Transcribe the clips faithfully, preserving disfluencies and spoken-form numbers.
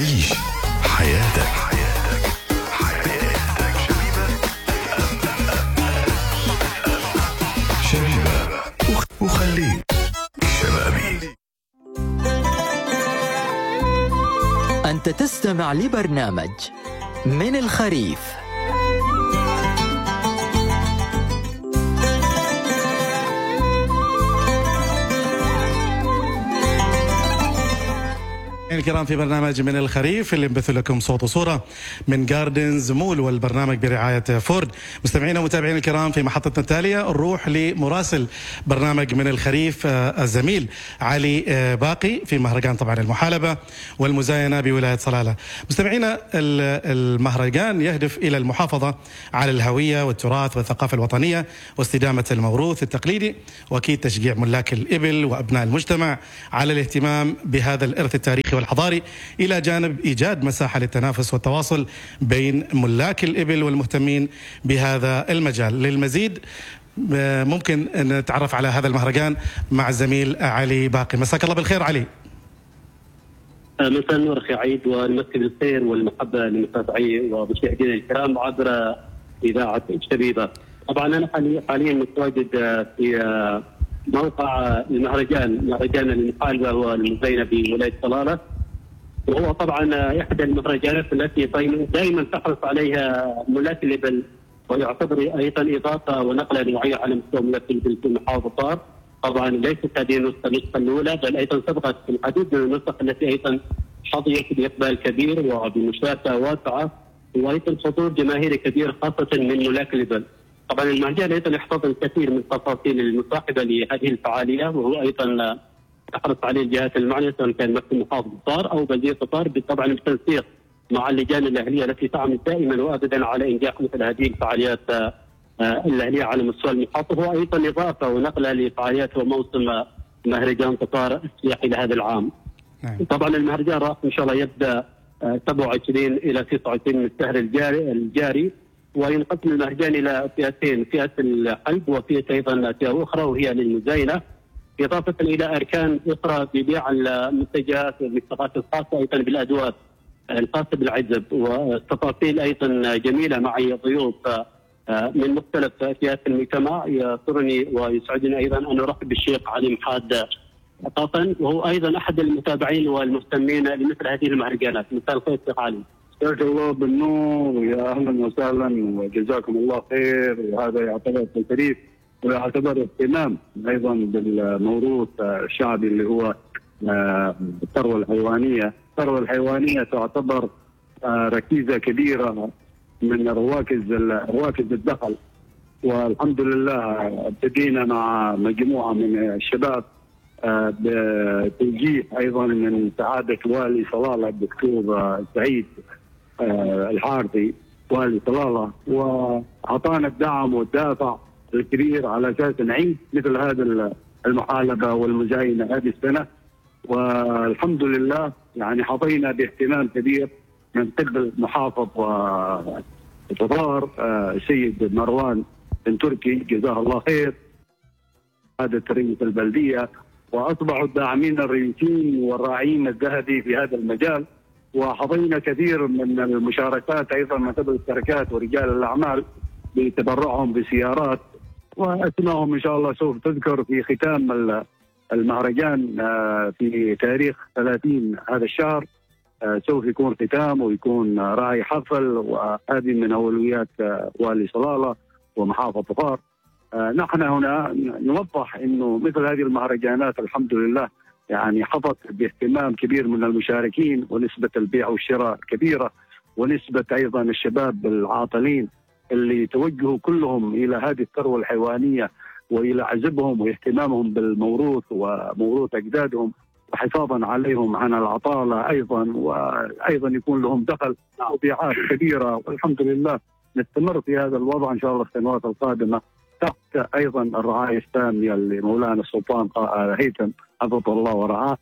عيش حياتك. شبيبة وخليك شبابي. أنت تستمع لبرنامج من الخريف. الكرام في برنامج من الخريف اللي نبث لكم صوت وصورة من جاردنز مول، والبرنامج برعاية فورد. مستمعينا ومتابعينا الكرام، في محطتنا التالية نروح لمراسل برنامج من الخريف الزميل علي باقي في مهرجان طبعا المحالبة والمزاينة بولاية صلالة. مستمعينا، المهرجان يهدف إلى المحافظة على الهوية والتراث والثقافة الوطنية واستدامة الموروث التقليدي، وأكيد تشجيع ملاك الإبل وأبناء المجتمع على الاهتمام بهذا الإرث التاريخي والحضاري، إلى جانب إيجاد مساحة للتنافس والتواصل بين ملاك الإبل والمهتمين بهذا المجال. للمزيد ممكن نتعرف على هذا المهرجان مع الزميل علي باقي. مساك الله بالخير علي. مساء النور اخي عيد، ونمسي بالخير والمحبه لمتابعي ومشاهدينا الكرام عبر اذاعه شبيبه. طبعا انا حاليا متواجد في موقع المهرجان، مهرجان المحالبه والمزاينه بولايه صلاله، وهو طبعا احدى المهرجانات التي دائما تحرص عليها ملاك الابل، ويعتبر ايضا اضافه ونقله نوعيه على مستوى ملاك الابل في محافظه طار. طبعا ليست هذه النسخه النسخه الاولى، بل ايضا سبقت في العديد من النسخ التي ايضا حظيت باقبال كبير وبمشاركه واسعه، وايضا حضور جماهيري كبير خاصه من ملاك الابل. طبعا المهرجان ايضا يحتضن الكثير من التفاصيل المصاحبه لهذه الفعاليه، وهو ايضا تحرص عليه الجهات المعنيه سواء كان مكتب محافظه طار او بلديه طار، طبعا بالتنسيق مع اللجان الاهليه التي تعمل دائما وابدا على انجاح مثل هذه الفعاليات الاهليه على مستوى المحافظه، وايضا اضافه ونقله لفعاليات وموسم مهرجان قطار السياحي لهذا العام. نعم. طبعا المهرجان راح ان شاء الله يبدا سبعة وعشرين الى تسعة وعشرين من الشهر الجاري الجاري وينقسم المهرجان الى فئتين، فئه الحلب وفئه ايضا فئه اخرى وهي للمزاينه، اضافه الى اركان اخرى ببيع المنتجات والمشتقات الخاصه ايضا بالادوات الخاصه بالعزب، والتفاصيل ايضا جميله. معي ضيوف من مختلف فئات المجتمع، يسرني ويسعدني ايضا ان ارحب بالشيخ علي محاد قطن، وهو ايضا احد المتابعين والمهتمين لمثل هذه المهرجانات. مساء الخير شيخ علي. جزاك الله بالنور، ويا اهلا وسهلا وجزاكم الله خير. وهذا يعتبر تشريف ويعتبر اهتمام ايضا بالموروث الشعبي اللي هو الثروه الحيوانيه. الثروه الحيوانيه تعتبر ركيزه كبيره من رواكز رواكز الدخل، والحمد لله ابتدينا مع مجموعه من الشباب بتوجيه ايضا من سعاده والي صلاله الدكتور سعيد الحارثي والي صلاله، واعطانا الدعم والدافع الكبير على اساس نعيد مثل هذا المحالبه والمزاينه هذه السنه. والحمد لله يعني حظينا باهتمام كبير من قبل محافظ وطار السيد مروان بن تركي جزاه الله خير، هذا رئيس البلديه، واصبحوا الداعمين الرئيسيين والراعين الذهبي في هذا المجال. وحظينا كثير من المشاركات ايضا من قبل الشركات ورجال الاعمال بتبرعهم بسيارات، واسمائهم ان شاء الله سوف تذكر في ختام المهرجان في تاريخ ثلاثين هذا الشهر. سوف يكون ختام ويكون راعي حفل، وهذه من اولويات والي صلاله ومحافظ ظفار. نحن هنا نوضح انه مثل هذه المهرجانات الحمد لله يعني حظت باهتمام كبير من المشاركين، ونسبه البيع والشراء كبيره، ونسبه ايضا الشباب العاطلين اللي توجهوا كلهم الى هذه الثروه الحيوانيه والى عزبهم واهتمامهم بالموروث وموروث اجدادهم وحفاظا عليهم عن العطاله ايضا، وايضا يكون لهم دخل وبيعات كبيره. والحمد لله نستمر في هذا الوضع ان شاء الله في السنوات القادمه تحت ايضا الرعايه الساميه لمولانا السلطان هيثم حفظه الله ورعاه،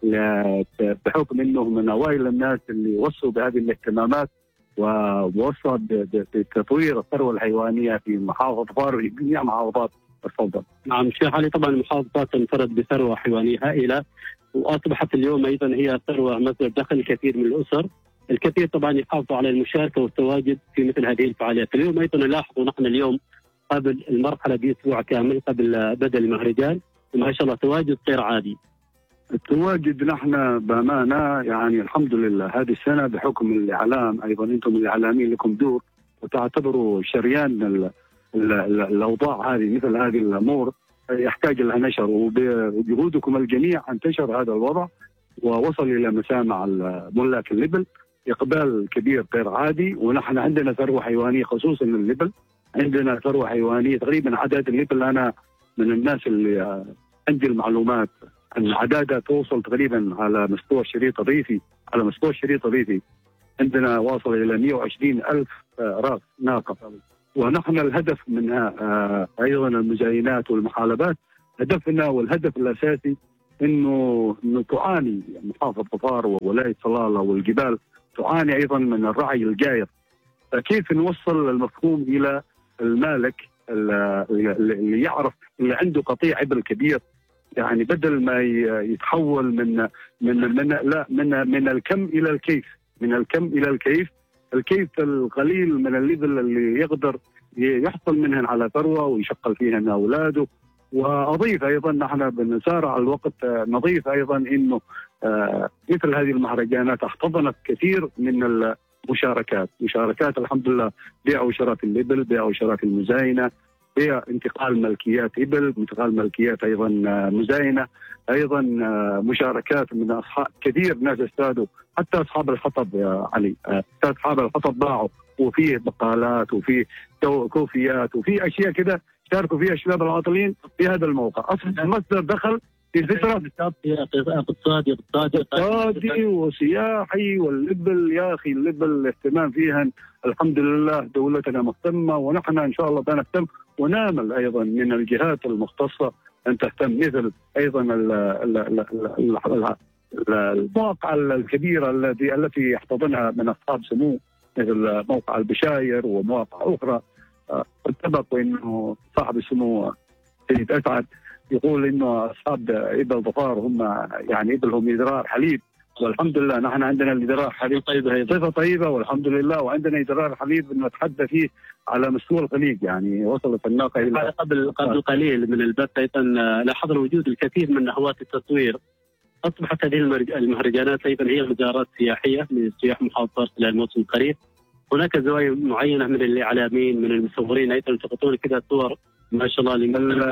بحكم انه من اوائل الناس اللي وصوا بهذه الاهتمامات ووصى بتطوير الثروه الحيوانيه في محافظه ظفار وفي جميع محافظات تفضل. نعم شيخ علي، طبعا المحافظة تنفرد بثروة حيوانية هائلة، وأصبحت اليوم أيضا هي ثروة مصدر دخل الكثير من الأسر. الكثير طبعا يحافظوا على المشاركة والتواجد في مثل هذه الفعاليات. اليوم أيضا نلاحظ نحن اليوم قبل المرحلة بأسبوع كامل قبل بدء المهرجان، ما شاء الله تواجد غير عادي. التواجد نحن بأمانة يعني الحمد لله هذه السنة بحكم الإعلام، أيضا أنتم الإعلاميين لكم دور وتعتبروا شريان ال ال ال الأوضاع هذه، مثل هذه الأمور يحتاج لها نشر، وبجهودكم الجميع انتشر هذا الوضع ووصل إلى مسامع ملاك اللبل إقبال كبير غير عادي. ونحن عندنا ثروة حيوانية خصوصا اللبل، عندنا ثروة حيوانية تقريبا عدد اللبل، أنا من الناس اللي عندي المعلومات أن عددها توصل تقريبا على مستوى الشريط الريفي على مستوى الشريط الريفي عندنا واصل إلى مئة وعشرين ألف رأس ناقة. ونحن الهدف منها أيضا المزاينات والمحالبات، هدفنا والهدف الأساسي إنه إنه تعاني محافظة ظفار وولاية صلالة والجبال تعاني أيضا من الرعي الجائر. كيف نوصل المفهوم إلى المالك اللي يعرف اللي عنده قطيع إبل كبير، يعني بدل ما يتحول من من من لا من من الكم إلى الكيف، من الكم إلى الكيف، الكيف القليل من الليفل اللي يقدر يحصل منهن على ثروة ويشغل فيهن أولاده. وأضيف أيضا نحن بنسارع الوقت نضيف أيضا إنه آه مثل هذه المهرجانات احتضنت كثير من المشاركات، مشاركات الحمد لله، بيع وشراء الإبل، بيع وشراء المزاينة، بيع انتقال ملكيات إبل، انتقال ملكيات أيضا مزاينة، أيضا مشاركات من أصحاب كثير ناس استادوا، حتى أصحاب الحطب يا علي، حتى أصحاب الحطب باعوا، وفيه بقالات وفيه كوفيات وفيه أشياء كده شاركوا فيها الشباب العاطلين في هذا الموقع. أصبح مصدر دخل في الفترة اقتصادي اقتصادي وسياحي. واللبل يا أخي اللبل الاهتمام فيها الحمد لله دولتنا مهتمة، ونحن إن شاء الله بنهتم ونامل أيضا من الجهات المختصة أن تهتم، مثل أيضا المواقع الكبيرة التي التي يحتضنها من أصحاب سمو، مثل موقع البشاير ومواقع أخرى. اتفق انه صاحب السمو سيد اسعد يقول انه اصحاب ابل ظفار هم يعني ابلهم ادرار حليب، والحمد لله نحن عندنا الادرار حليب طيبه صفه طيبه والحمد لله، وعندنا ادرار حليب نتحدى فيه على مستوى الخليج، يعني وصلت الناقه الى قبل قبل قليل من البث ايضا لاحظنا وجود الكثير من نهوات التصوير. اصبحت هذه المهرجانات ايضا هي مزارات سياحيه لسياح محافظه خلال الموسم الخريف. هناك زوايا معينه من الاعلاميين من المصورين ايضا يلتقطون كذا صور ما شاء الله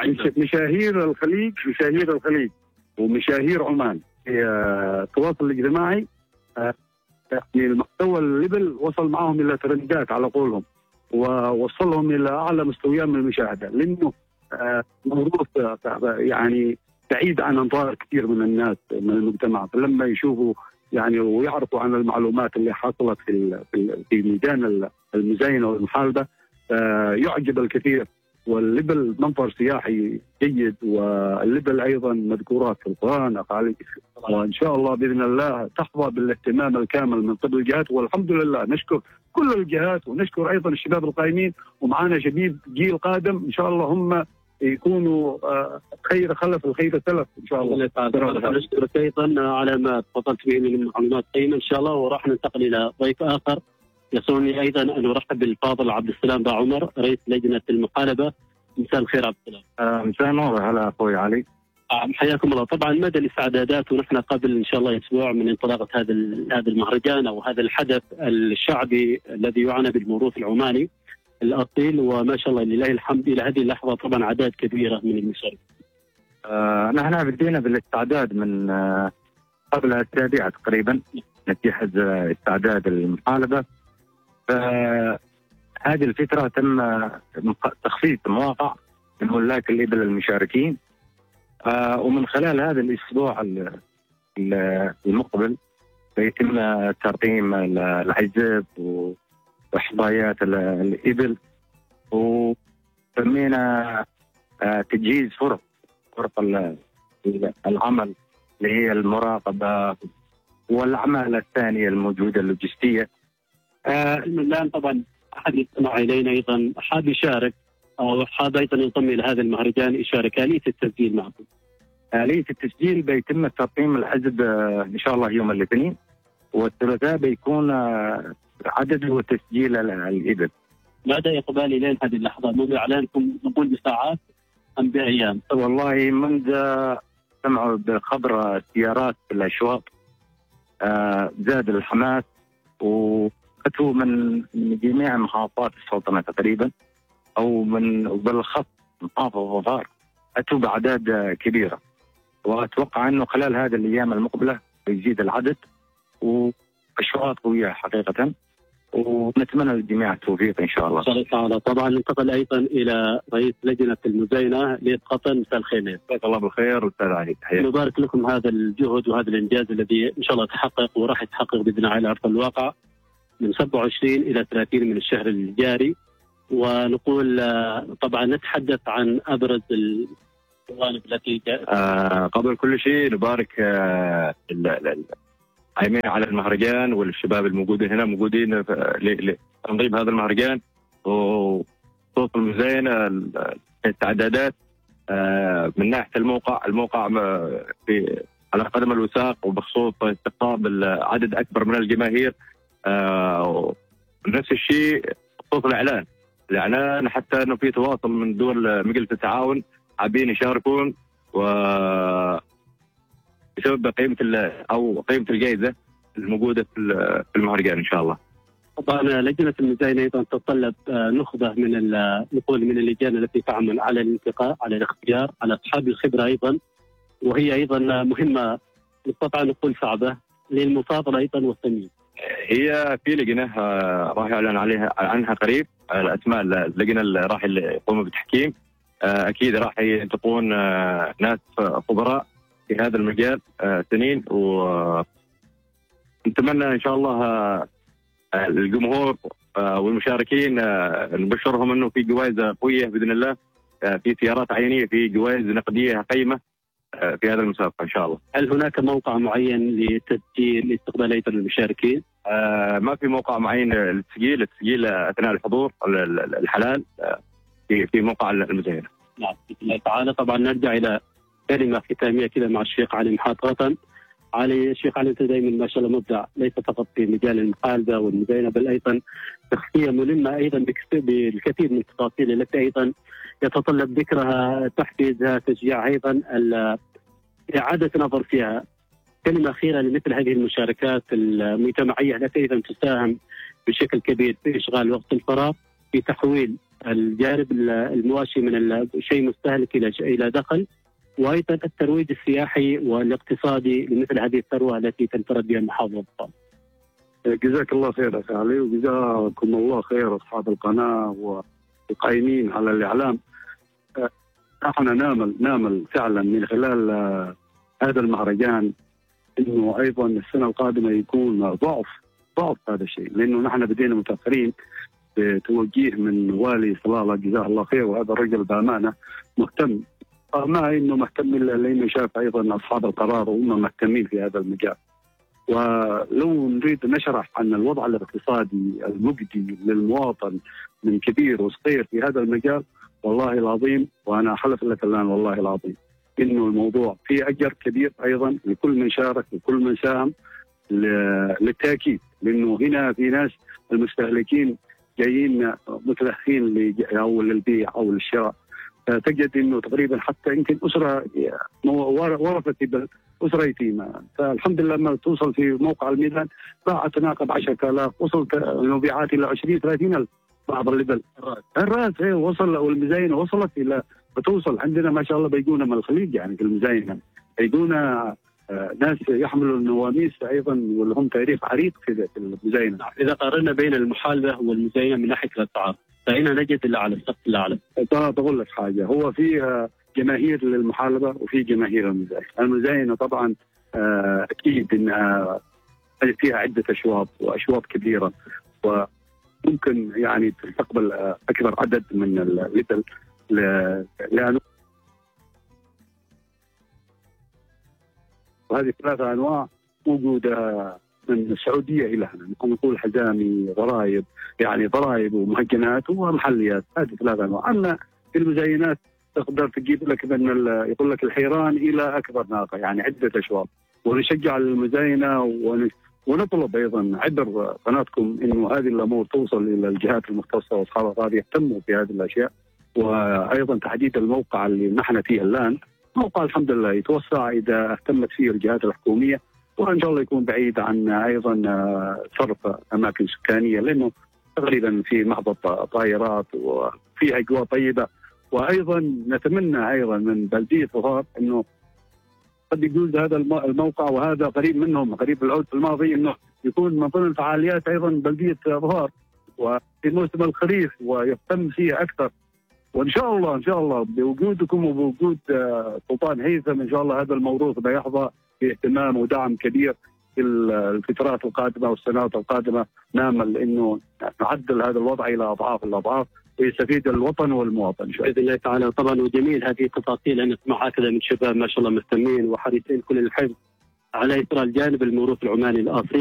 مشاهير الخليج، مشاهير الخليج ومشاهير عمان في التواصل الاجتماعي. يعني المحتوى الليبل وصل معهم الى ترندات على قولهم، ووصلهم الى اعلى مستويات من المشاهده، لانه موروث يعني بعيد عن انظار كثير من الناس من المجتمع، فلما يشوفوا يعني ويعرفوا عن المعلومات اللي حصلت في في ميدان المزاينه والمحاربه يعجب الكثير. واللبل منظر سياحي جيد، واللبل ايضا مذكورات في القران اقاليم، وان شاء الله باذن الله تحظى بالاهتمام الكامل من قبل الجهات. والحمد لله نشكر كل الجهات ونشكر ايضا الشباب القائمين، ومعنا شباب جيل قادم ان شاء الله هم يكونوا خير خلف الخير سلف ان شاء الله. نشكرك ايضا على ما تفضلت به من المعلومات قيمه ان شاء الله، وراح ننتقل الى ضيف اخر. يسرني ايضا ان ارحب بالفاضل عبد السلام با عمر رئيس لجنه المحاربه. مساء الخير عبد السلام. آه مساء النور. هلا اخوي علي. آه حياكم الله. طبعا مدى الاستعدادات ونحن قبل ان شاء الله اسبوع من انطلاقه هذا هذا المهرجان او هذا الحدث الشعبي الذي يعنى بالموروث العماني الاصيل، وما شاء الله لله الحمد الى هذه اللحظه طبعا اعداد كبيره من المشاركين. آه نحن بدينا بالاستعداد من آه قبل اسابيع تقريبا، نجهز استعداد المحاربه. فهذه الفتره تم تخفيض مواقع من ملاك الإبل المشاركين، آه ومن خلال هذا الاسبوع المقبل سيتم ترقيم العزب واحصائيات الإبل، وسمينا تجهيز فرق فرق العمل اللي هي المراقبة والأعمال الثانية الموجودة اللوجستية. الآن طبعا أحد يستمع إلينا أيضا حاب يشارك وحاب أيضا ينضم إلى هذا المهرجان يشارك. آلية التسجيل معكم؟ آلية التسجيل بيتم ترقيم الحزب إن شاء الله يوم الاثنين، والثلاثاء بيكون عدد وتسجيل الإبل. مدى إقبالي لين هذه اللحظة؟ منذ إعلانكم نقول بساعات أم بأيام؟ والله منذ سمعوا بخبر السيارات في الأشواط زاد الحماس، وأتوا من جميع محافظات السلطنة تقريبا، أو من بالأخص محافظة ظفار، أتوا بأعداد كبيرة، وأتوقع أنه خلال هذه الأيام المقبلة يزيد العدد، وأشواط قوية حقيقة، ونتمنى للجميع التوفيق إن شاء الله. إن شاء الله. طبعا ننتقل أيضا إلى رئيس لجنة المزاينة ليد قطن. مساء الخير. جزاك الله بالخير أستاذ علي. نبارك لكم هذا الجهد وهذا الإنجاز الذي إن شاء الله تحقق وراح يتحقق بإذن الله على أرض الواقع من سبعة وعشرين إلى ثلاثين من الشهر الجاري. ونقول طبعا نتحدث عن أبرز الجوانب التي آه قبل كل شيء نبارك آه عايمين على المهرجان والشباب الموجودين هنا موجودين لتنظيم هذا المهرجان، وصوت المزاينة التعدادات من ناحية الموقع الموقع في على قدم الوثاق، وبخصوص استقطاب عدد أكبر من الجماهير. نفس الشيء بخصوص الإعلان الإعلان حتى أنه في تواصل من دول مجلس التعاون حابين يشاركون، و بسبب قيمة أو قيمة الجائزة الموجودة في المهرجان إن شاء الله. طبعا لجنة المزاينة أيضا تتطلب نخبة من نقول من اللجان التي تعمل على الانتقاء، على الاختيار، على أصحاب الخبرة أيضا، وهي أيضا مهمة نستطيع نقول صعبة للمفاضلة أيضا والتمييز. هي في لجنة راح يعلن عليها عنها قريب الأسماء اللجنة اللي راح يقوموا بالتحكيم. أكيد راح ينتقون ناس خبراء في هذا المجال سنين، ونتمنى إن شاء الله الجمهور والمشاركين نبشرهم أنه في جوائز قوية بإذن الله، في سيارات عينية، في جوائز نقدية قيمة في هذا المسابقة إن شاء الله. هل هناك موقع معين لتسجيل لاستقبال أيضا المشاركين؟ ما في موقع معين للتسجيل، التسجيل أثناء الحضور الحلال في في موقع المزاينة. نعم بإذن الله تعالى. طبعا نرجع إلى كلمة ختامية كذا مع الشيخ علي محاضرة. علي الشيخ علي أنت دائما ما شاء الله مبدع، ليس فقط في مجال المحاربة والمزاينة بل أيضا شخصية ملمة أيضا بالكثير من التفاصيل التي أيضا يتطلب ذكرها، تحفيزها، تشجيعها، أيضا إعادة نظر فيها. كلمة أخيرة لمثل هذه المشاركات المجتمعية التي أيضا تساهم بشكل كبير في إشغال وقت الفراغ، في تحويل الجانب المواشي من شيء مستهلك إلى إلى دخل، وأيضا الترويج السياحي والاقتصادي لمثل هذه الثروة التي تنفرد بها محافظة ظفار. جزاك الله خير أخي علي، وجزاكم الله خير أصحاب القناة والقائمين على الإعلام. نحن نامل نامل فعلا من خلال هذا المهرجان إنه أيضا السنة القادمة يكون ضعف ضعف هذا الشيء، لأنه نحن بدينا متأخرين بتوجيه من والي صلالة جزاه الله خير، وهذا الرجل بأمانة مهتم، ما إنه مهتم إلا لأنه شاف أيضا أصحاب القرار وهم مهتمين في هذا المجال. ولو نريد نشرح عن الوضع الاقتصادي المجدي للمواطن من كبير وصغير في هذا المجال، والله العظيم وأنا أحلف لك الآن والله العظيم إنه الموضوع فيه أجر كبير أيضا لكل من شارك وكل من ساهم للتأكيد، لأنه هنا في ناس المستهلكين جايين متلهفين أو للبيع أو للشراء، تجد انه تقريبا حتى يمكن اسره ورثت اسره يتيمه، فالحمد لله لما توصل في موقع الميدان باعت ناقه عشرة آلاف، وصلت المبيعات الى عشرين ثلاثين ألف بعض اللبل الراس ايه وصل، والمزاينه وصلت الى بتوصل عندنا ما شاء الله بيجونا من الخليج، يعني في المزاينه بيجونا ناس يحملوا النواميس ايضا ولهم تاريخ عريق في المزاينه. اذا قارنا بين المحالبه والمزاينه من ناحيه الاسعار فإن نجد الأعلى السقف الأعلى. بقول لك حاجة، هو في جماهير للمحاربة وفي جماهير المزاينة. المزاينة طبعا أكيد أنها فيها عدة أشواط وأشواط كبيرة، وممكن يعني تستقبل أكبر عدد من اللبل، لأنه وهذه ثلاثة أنواع موجودة من السعوديه الى هنا، نحن نقول حزامي، ضرائب، يعني ضرائب ومهجنات ومحليات، هذه ثلاث انواع. اما في المزاينات تقدر تجيب لك من يقول لك الحيران الى اكبر ناقه، يعني عده اشواط، ونشجع المزاينه ونطلب ايضا عبر قناتكم انه هذه الامور توصل الى الجهات المختصه واصحاب القضايا يهتموا في هذه الاشياء. وايضا تحديد الموقع اللي نحن فيه الان، موقع الحمد لله يتوسع اذا اهتمت فيه الجهات الحكوميه، وان شاء الله يكون بعيد عن ايضا صرف اماكن سكانيه، لانه تقريبا في محطه طائرات وفي اجواء طيبه. وايضا نتمنى ايضا من بلديه ظفار انه قد يجوز هذا الموقع، وهذا قريب منهم، قريب العود في الماضي، انه يكون من ضمن فعاليات ايضا بلديه ظفار وفي موسم الخريف ويهتم فيه اكثر. وان شاء الله ان شاء الله بوجودكم وبوجود سلطان هيثم ان شاء الله هذا الموضوع سيحظى باهتمام ودعم كبير في الفترات القادمه والسنوات القادمه. نامل انه نعدل هذا الوضع الى اضعاف الاضعاف ويستفيد الوطن والمواطن باذن الله تعالى. طبعا وجميل هذه التفاصيل ان نسمع هكذا من شباب ما شاء الله مهتمين وحريصين كل الحفظ على اثراء الجانب الموروث العماني الاصيل.